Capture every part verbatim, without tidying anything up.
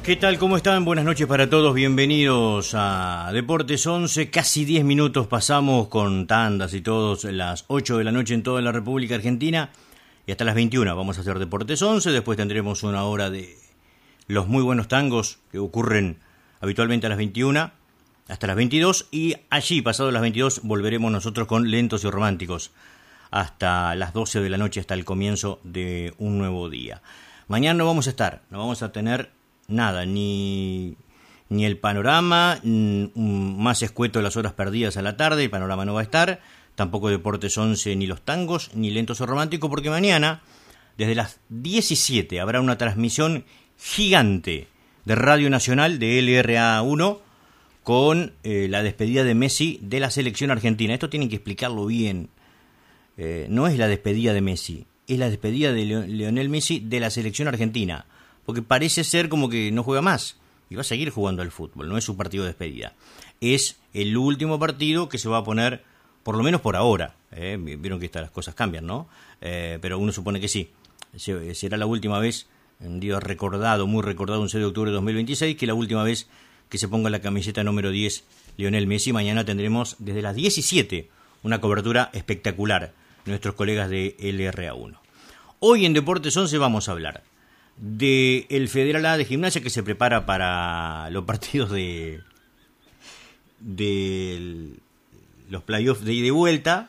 ¿Qué tal? ¿Cómo están? Buenas noches para todos. Bienvenidos a Deportes once. Casi diez minutos pasamos con tandas y todos, las ocho de la noche en toda la República Argentina. Y hasta las veintiuna vamos a hacer Deportes once. Después tendremos una hora de los muy buenos tangos que ocurren habitualmente a las veintiuna hasta las veintidós. Y allí, pasado las veintidós, volveremos nosotros con Lentos y Románticos hasta las doce de la noche, hasta el comienzo de un nuevo día. Mañana no vamos a estar, no vamos a tener nada, ni, ni el panorama, n- más escueto las horas perdidas a la tarde, el panorama no va a estar, tampoco Deportes once, ni los tangos, ni Lentos o Románticos, porque mañana, desde las diecisiete, habrá una transmisión gigante de Radio Nacional de L R A uno con eh, la despedida de Messi de la selección argentina. Esto tienen que explicarlo bien. Eh, no es la despedida de Messi, es la despedida de Leo- Lionel Messi de la selección argentina. Porque parece ser como que no juega más y va a seguir jugando al fútbol, no es su partido de despedida. Es el último partido que se va a poner, por lo menos por ahora. ¿eh? Vieron que estas cosas cambian, ¿no? Eh, pero uno supone que sí. Será la última vez, un día recordado, muy recordado, un seis de octubre de dos mil veintiséis, que la última vez que se ponga la camiseta número diez Lionel Messi. Mañana tendremos desde las diecisiete una cobertura espectacular, nuestros colegas de L R A uno. Hoy en Deportes once vamos a hablar de el Federal A de Gimnasia, que se prepara para los partidos de de los playoffs de ida y vuelta,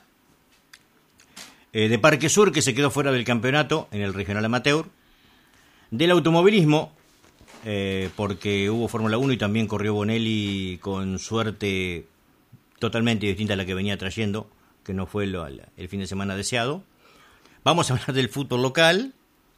eh, de Parque Sur, que se quedó fuera del campeonato en el regional amateur, del automovilismo, eh, porque hubo Fórmula uno y también corrió Bonelli con suerte totalmente distinta a la que venía trayendo, que no fue lo, el fin de semana deseado. Vamos a hablar del fútbol local,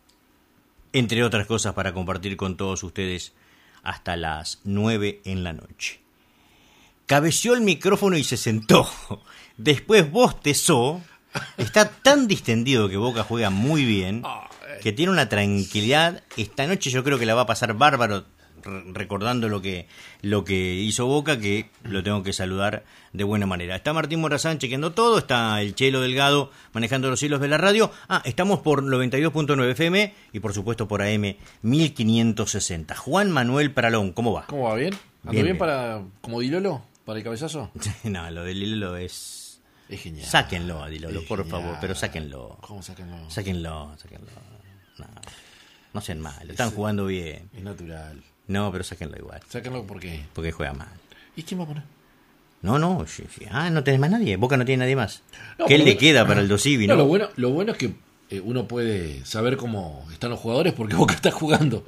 entre otras cosas, para compartir con todos ustedes hasta las nueve en la noche. Cabeció el micrófono y se sentó. Después bostezó. Está tan distendido que Boca juega muy bien, que tiene una tranquilidad. Esta noche yo creo que la va a pasar bárbaro, recordando lo que lo que hizo Boca, que lo tengo que saludar de buena manera. Está Martín Morazán chequeando todo, está el Chelo Delgado manejando los hilos de la radio. Ah, estamos por noventa y dos punto nueve F M y por supuesto por A M mil quinientos sesenta. Juan Manuel Pralón, ¿cómo va? ¿Cómo va? ¿Bien? ¿Ando Bien, bien, bien. para como Dilolo? ¿Para el cabezazo? No, lo de Lilo es... Es genial. Sáquenlo a Dilolo, Es por genial. favor, pero sáquenlo. ¿Cómo sáquenlo? Sáquenlo, sáquenlo. No, no sean malos, están Es- jugando bien. Es natural. No, pero sáquenlo igual, Sáquenlo porque... porque juega mal. ¿Y quién va a poner? No, no, sí, sí. Ah, no tenés más nadie. Boca no tiene nadie más. No, ¿Qué por lo le menos- queda para el Dosivi, no? No, lo bueno, lo bueno es que eh, uno puede saber cómo están los jugadores porque Boca está jugando.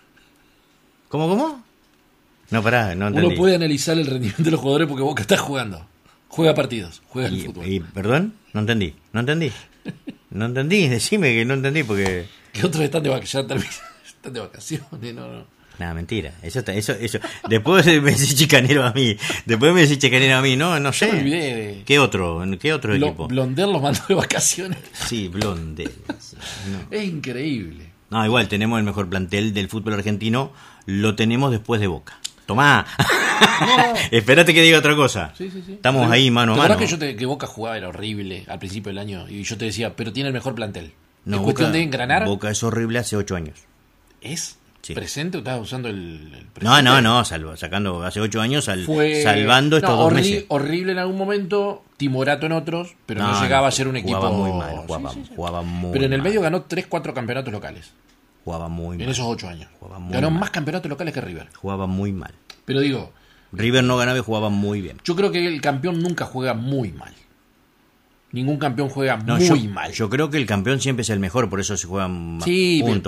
¿Cómo, cómo? No, pará, no entendí. Uno puede analizar el rendimiento de los jugadores porque Boca está jugando. Juega partidos, juega el Y, fútbol. y, ¿Perdón? No entendí, no entendí. No entendí, decime que no entendí porque... Que otros están de vacaciones, están de vacaciones, no, no. Nada, mentira. Eso, está- eso, eso. Después me decís chicanero a mí. Después me decís chicanero a mí. No, no sé. Yo me olvidé de... ¿Qué otro? ¿Qué otro Blo- equipo? Blonder los mandó de vacaciones. Sí, Blondel. Sí, no. Es increíble. No, igual tenemos el mejor plantel del fútbol argentino. Lo tenemos después de Boca. Tomá. No. Espérate que diga otra cosa. Sí, sí, sí. Estamos Pero, ahí mano a ¿te mano. acordás que yo te, que Boca jugaba era horrible al principio del año y yo te decía, pero tiene el mejor plantel? No, es cuestión Boca- de engranar. Boca es horrible hace ocho años. ¿Es Sí. presente o estás usando el, el presente? No, no, no. Salvo, sacando hace ocho años, sal- Fue salvando estos no, dos horri- meses. horrible en algún momento, timorato en otros, pero no, No, llegaba no, a ser un equipo. jugaba muy mal, Sí, jugaba- sí, sí. jugaba muy Pero en el mal. medio ganó tres cuatro campeonatos locales. Jugaba muy En mal. esos ocho años. Jugaba muy Ganó mal. más campeonatos locales que River. Jugaba muy mal. Pero digo, River no ganaba y jugaba muy bien. yo creo que el campeón nunca juega muy mal. Ningún campeón juega No, muy yo, mal. yo creo que el campeón siempre es el mejor, por eso se juegan más Sí, puntos.